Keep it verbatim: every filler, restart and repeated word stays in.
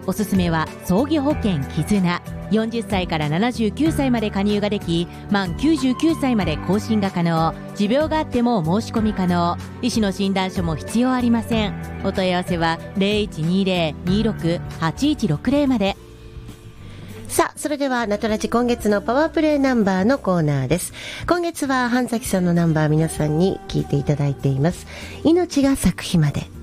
おすすめは葬儀保険絆。よんじゅっさいからななじゅうきゅうさいまで加入ができ、満きゅうじゅうきゅうさいまで更新が可能。持病があってもお申し込み可能。医師の診断書も必要ありません。お問い合わせは ゼロいちにゼロ にろく はちいちろくゼロ まで。 さあ、それではナトラジ今月のパワープレイナンバーのコーナーです。今月は半崎さんのナンバー皆さんに聞いていただいています。命が咲く日まで。